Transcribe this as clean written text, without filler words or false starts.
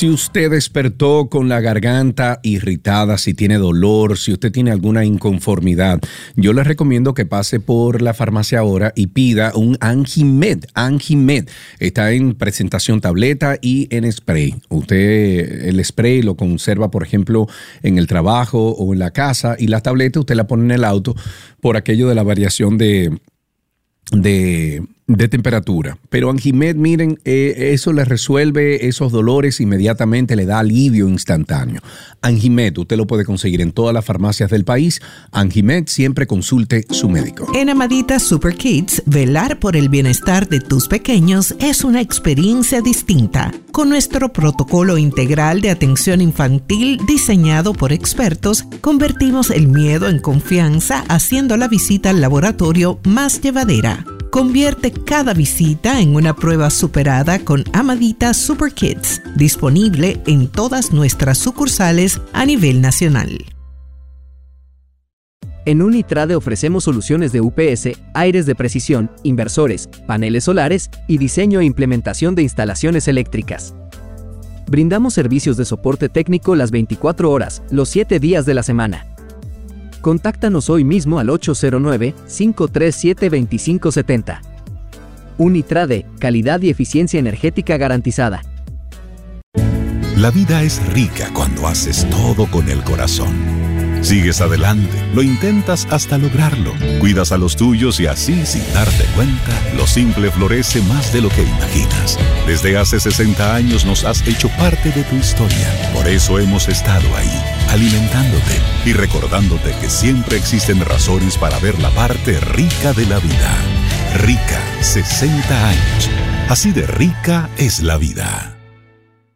Si usted despertó con la garganta irritada, si tiene dolor, si usted tiene alguna inconformidad, yo le recomiendo que pase por la farmacia ahora y pida un Anjimed. Anjimed está en presentación tableta y en spray. Usted el spray lo conserva, por ejemplo, en el trabajo o en la casa, y la tableta usted la pone en el auto por aquello de la variación de temperatura. Pero Anjimed, miren, eso le resuelve esos dolores inmediatamente, le da alivio instantáneo. Anjimed, usted lo puede conseguir en todas las farmacias del país. Anjimed, siempre consulte su médico. En Amadita Super Kids, velar por el bienestar de tus pequeños es una experiencia distinta. Con nuestro protocolo integral de atención infantil diseñado por expertos, convertimos el miedo en confianza, haciendo la visita al laboratorio más llevadera. Convierte cada visita en una prueba superada con Amadita Super Kids, disponible en todas nuestras sucursales a nivel nacional. En Unitrade ofrecemos soluciones de UPS, aires de precisión, inversores, paneles solares y diseño e implementación de instalaciones eléctricas. Brindamos servicios de soporte técnico las 24 horas, los 7 días de la semana. Contáctanos hoy mismo al 809-537-2570. Unitrade, calidad y eficiencia energética garantizada. La vida es rica cuando haces todo con el corazón. Sigues adelante, lo intentas hasta lograrlo. Cuidas a los tuyos y así, sin darte cuenta, lo simple florece más de lo que imaginas. Desde hace 60 años nos has hecho parte de tu historia. Por eso hemos estado ahí, alimentándote y recordándote que siempre existen razones para ver la parte rica de la vida. Rica, 60 años. Así de rica es la vida.